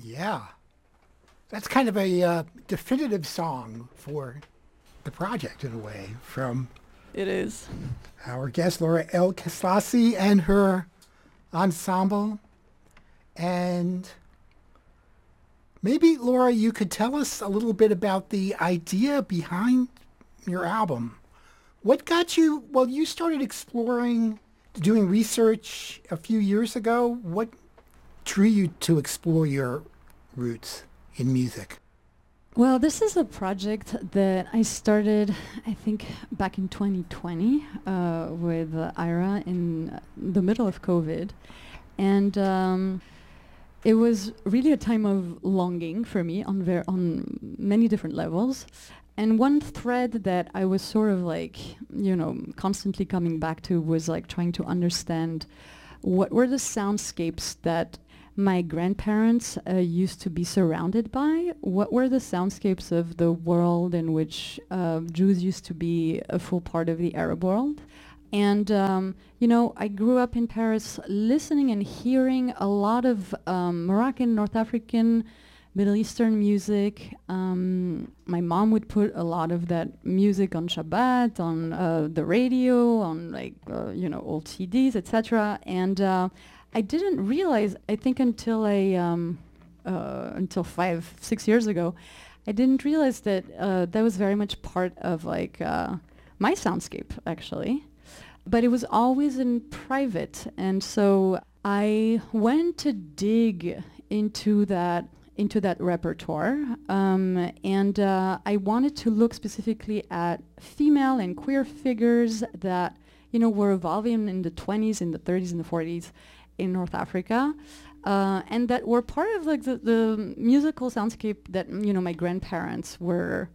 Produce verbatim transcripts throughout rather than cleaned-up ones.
Yeah. That's kind of a uh, definitive song for the project in a way from It is. our guest Laura El Keslasi and her ensemble. And maybe, Laura, you could tell us a little bit about the idea behind your album. What got you, well, you started exploring, doing research a few years ago. What drew you to explore your roots in music? Well, this is a project that I started, I think, back in twenty twenty uh, with uh, Ira in the middle of COVID. And um, it was really a time of longing for me on ver- on many different levels. And one thread that I was sort of like, you know, constantly coming back to was like trying to understand what were the soundscapes that my grandparents uh, used to be surrounded by. What were the soundscapes of the world in which uh, Jews used to be a full part of the Arab world? And, um, you know, I grew up in Paris listening and hearing a lot of um, Moroccan, North African, Middle Eastern music. Um, my mom would put a lot of that music on Shabbat, on uh, the radio, on like, uh, you know, old C Ds, et cetera. And uh, I didn't realize, I think until I, um, uh, until five, six years ago, I didn't realize that uh, that was very much part of like uh, my soundscape, actually. But it was always in private. And so I went to dig into that into that repertoire. Um, and uh, I wanted to look specifically at female and queer figures that, you know, were evolving in the twenties, in the thirties, and the forties in North Africa. Uh, and that were part of like the, the musical soundscape that, you know, my grandparents were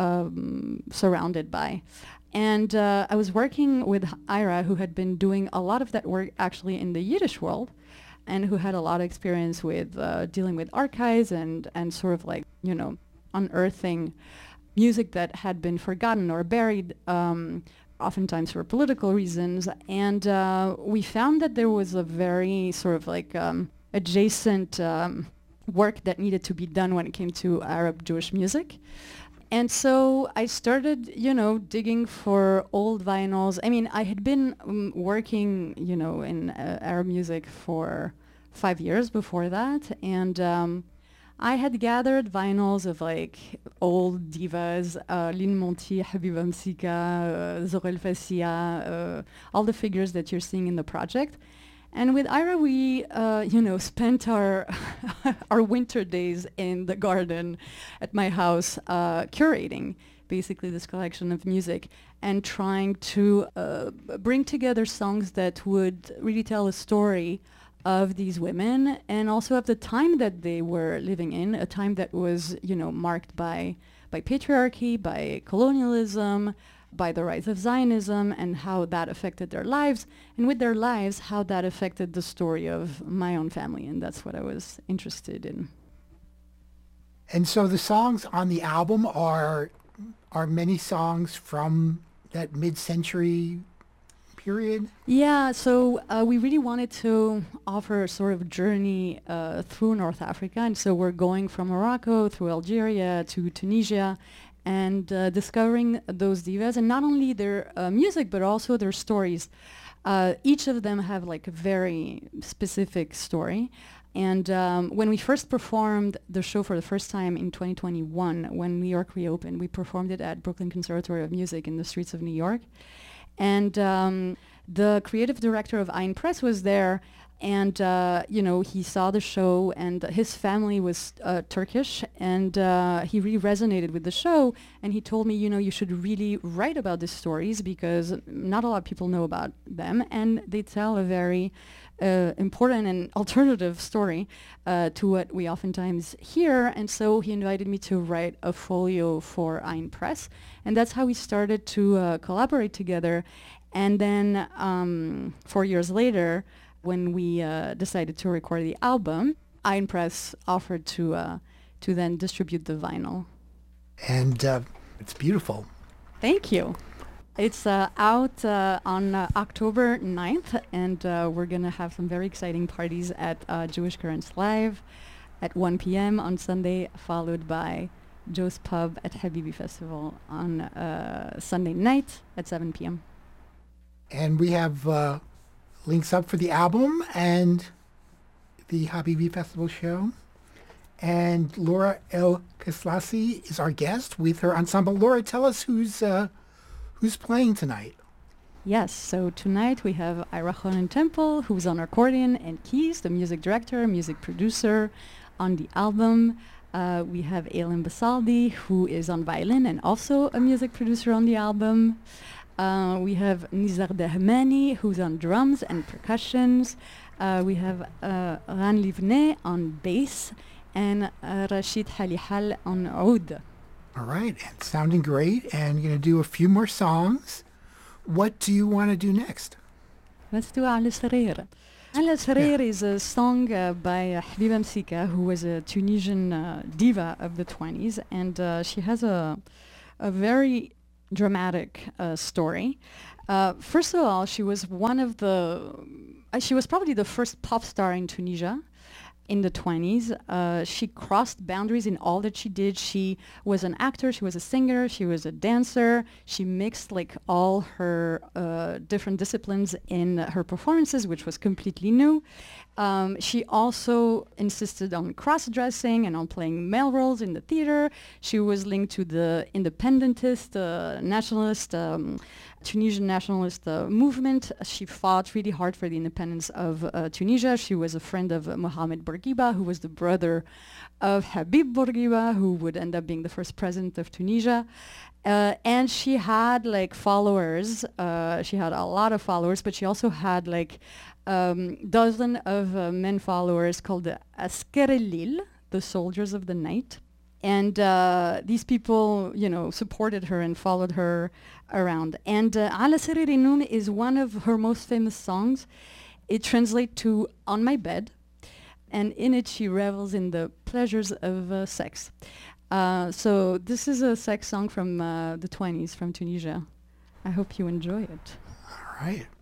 um, surrounded by. And uh, I was working with Ira, who had been doing a lot of that work actually in the Yiddish world, and who had a lot of experience with uh, dealing with archives and, and sort of like, you know, unearthing music that had been forgotten or buried, um, oftentimes for political reasons. And uh, we found that there was a very sort of like um, adjacent um, work that needed to be done when it came to Arab Jewish music. And so I started, you know, digging for old vinyls. I mean, I had been um, working, you know, in uh, Arab music for five years before that. And um, I had gathered vinyls of like old divas, uh, Lynn Monty, Habiba Msika, uh, Zorel Fassia, uh, all the figures that you're seeing in the project. And with Ira, we, uh, you know, spent our our winter days in the garden at my house, uh, curating basically this collection of music and trying to uh, bring together songs that would really tell a story of these women and also of the time that they were living in, a time that was, you know, marked by by patriarchy, by colonialism, by the rise of Zionism and how that affected their lives, and with their lives, how that affected the story of my own family. And that's what I was interested in. And so the songs on the album are are many songs from that mid-century period? Yeah, so uh, we really wanted to offer a sort of journey uh, through North Africa. And so we're going from Morocco through Algeria to Tunisia, and uh, discovering those divas, and not only their uh, music, but also their stories. Uh, each of them have like a very specific story. And um, when we first performed the show for the first time in twenty twenty-one, when New York reopened, we performed it at Brooklyn Conservatory of Music in the streets of New York. And um, the creative director of Ayin Press was there. And, uh, you know, he saw the show, and his family was uh, Turkish, and uh, he really resonated with the show. And he told me, you know, you should really write about these stories because not a lot of people know about them, and they tell a very uh, important and alternative story uh, to what we oftentimes hear. And so he invited me to write a folio for Ayin Press, and that's how we started to uh, collaborate together. And then um, four years later, when we uh, decided to record the album, Ayin Press offered to uh, to then distribute the vinyl. And uh, it's beautiful. Thank you. It's uh, out uh, on uh, October ninth, and uh, we're going to have some very exciting parties at uh, Jewish Currents Live. at one p.m. on Sunday, followed by Joe's Pub at Habibi Festival on uh, Sunday night at seven p.m. And we have uh, links up for the album and the Habibi Festival show. And Laura El Keslasi is our guest with her ensemble. Laura, tell us who's uh, who's playing tonight. Yes, so tonight we have Ira Honan Temple, who's on accordion and keys, the music director, music producer on the album. Uh, we have Aileen Basaldi, who is on violin and also a music producer on the album. Uh, we have Nizar Dahmani, who's on drums and percussions. Uh, we have uh, Ran Livne on bass and uh, Rashid Halihal on oud. All right, and sounding great. And you're going to do a few more songs. What do you want to do next? Let's do Ala Sarir. Ala Sarir is a song uh, by uh, Habiba Msika, who was a Tunisian uh, diva of the twenties, and uh, she has a a very dramatic uh, story. Uh, first of all, she was one of the, uh, she was probably the first pop star in Tunisia in the twenties. Uh, she crossed boundaries in all that she did. She was an actor, she was a singer, she was a dancer. She mixed like all her uh, different disciplines in her performances, which was completely new. Um, she also insisted on cross-dressing and on playing male roles in the theater. She was linked to the independentist, uh, nationalist, um, Tunisian nationalist uh, movement. She fought really hard for the independence of uh, Tunisia. She was a friend of uh, Mohamed Bourguiba, who was the brother of Habib Bourguiba, who would end up being the first president of Tunisia. Uh, and she had like followers. Uh, she had a lot of followers, but she also had like um, dozen of uh, men followers called the Asker el-Lil, the soldiers of the night. And uh, these people, you know, supported her and followed her around. And uh, Ala Sarir Noum is one of her most famous songs. It translates to On My Bed. And in it, she revels in the pleasures of uh, sex. Uh, so this is a sex song from uh, the twenties, from Tunisia. I hope you enjoy it. All right.